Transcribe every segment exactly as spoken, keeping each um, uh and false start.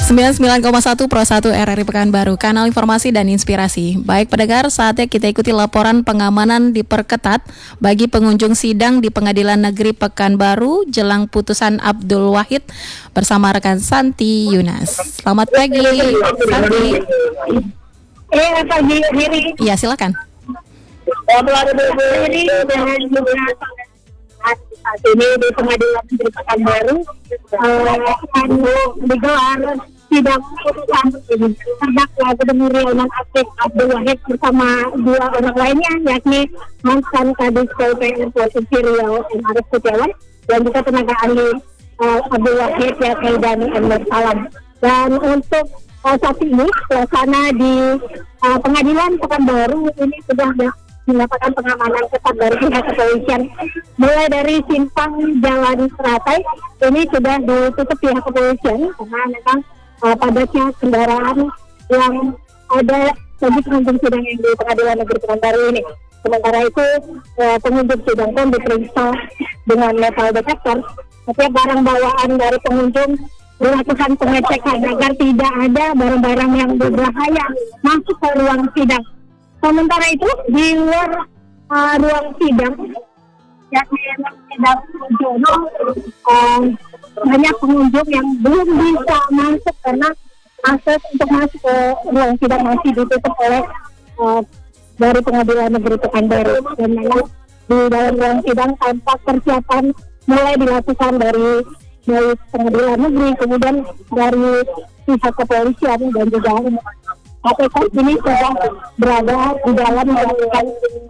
sembilan puluh sembilan koma satu Pro satu R R I Pekanbaru, kanal informasi dan inspirasi. Baik pendengar, saatnya kita ikuti laporan pengamanan diperketat bagi pengunjung sidang di Pengadilan Negeri Pekanbaru jelang putusan Abdul Wahid bersama rekan Santi Yunas. Selamat pagi, Santi. Eh, pagi, Riri. Iya, silakan. Ini dengan beberapa saat ini di Pengadilan Negeri Pekanbaru akan digelar sidang putusan terdakwa Gubernur Riau Nonaktif Abdul Wahid bersama dua orang lainnya, yakni mantan Kadis P U P R Provinsi Riau M. Arief Setiawan dan juga tenaga ahli uh, Abdul Wahid yakni Dhani M. Nursalam. Dan untuk uh, saat ini suasana di uh, Pengadilan Pekanbaru ini sudah mendapatkan pengamanan ketat dari pihak kepolisian. Mulai dari simpang Jalan Seratai ini sudah ditutup pihak kepolisian karena memang uh, padatnya kendaraan yang ada bagi pengunjung sidang yang di Pengadilan Negeri Pekanbaru ini. Sementara itu uh, pengunjung sidang pun diperiksa dengan metal detector. Setiap barang bawaan dari pengunjung dilakukan pengecekan agar tidak ada barang-barang yang berbahaya masuk ke ruang sidang. Sementara itu di luar uh, ruang sidang, yakni ruang sidang Jono, uh, banyak pengunjung yang belum bisa masuk karena akses untuk masuk ke ruang sidang masih ditutup oleh uh, dari Pengadilan Negeri Pekanbaru. Dan memang di dalam ruang sidang tampak persiapan mulai dilakukan dari dari Pengadilan Negeri, kemudian dari pihak kepolisian dan juga K P K ini sudah berada di dalam melakukan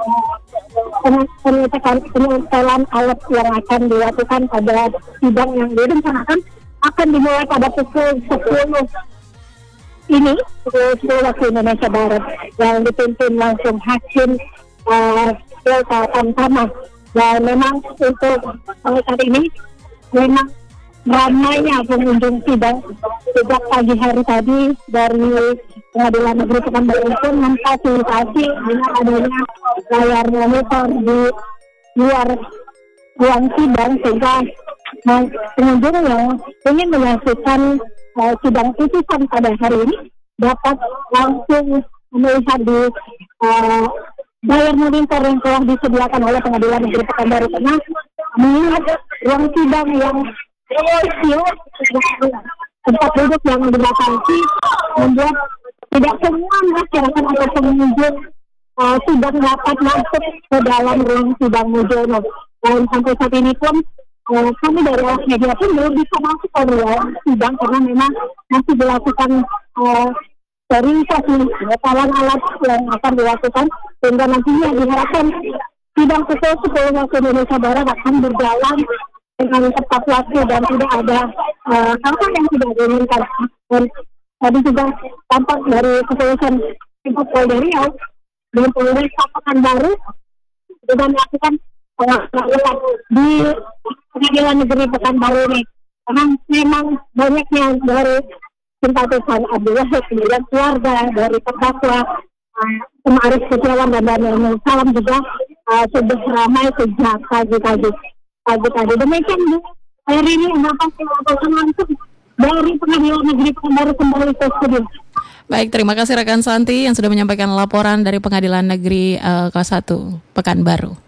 pengecekan penyetelan alat yang akan dilakukan pada sidang yang direncanakan akan dimulai pada pukul sepuluh ini, pukul sepuluh waktu Indonesia Barat, yang dipimpin langsung Hakim uh, Delta Tamtama. Dan memang untuk saat ini memang ramainya pengunjung sidang sejak pagi hari tadi dari Pengadilan Negeri Pekanbaru pun memfasilitasi dengan adanya layar monitor di luar ruang sidang sehingga pengunjung yang ingin menyaksikan uh, sidang putusan pada hari ini dapat langsung melihat di uh, layar monitor yang telah disediakan oleh Pengadilan Negeri Pekanbaru, karena melihat ruang sidang yang kecil, tempat duduk yang dibatasi membuat tidak semua masyarakat atau pengunjung uh, sidang dapat masuk ke dalam ruang sidang Mujono. Dan sampai saat ini pun uh, kami dari awak media pun belum bisa masuk ke ruang sidang karena memang masih dilakukan uh, sterilisasi pengepalan alat yang akan dilakukan, sehingga nantinya diharapkan sidang pukul sepuluh waktu Indonesia Barat akan berjalan dengan tepat waktu dan tidak ada uh, hal-hal yang tidak diinginkan. Dan tadi juga tampak dari kepolisian Polda Riau dan Polresta Pekanbaru juga melakukan pengamanan di Pengadilan Negeri Pekanbaru ini, karena memang banyaknya dari simpatisan Abdul Wahid, kemudian keluarga dari terdakwa uh, Arief Setiawan dan Dhani M. Nursalam juga uh, sudah ramai sejak pagi-pagi. Pagi-pagi demikian hari ini dapat melakukan langsung dari Pengadilan Negeri Pekanbaru kembali ke studio. Baik, terima kasih rekan Santi yang sudah menyampaikan laporan dari Pengadilan Negeri uh, K satu Pekanbaru.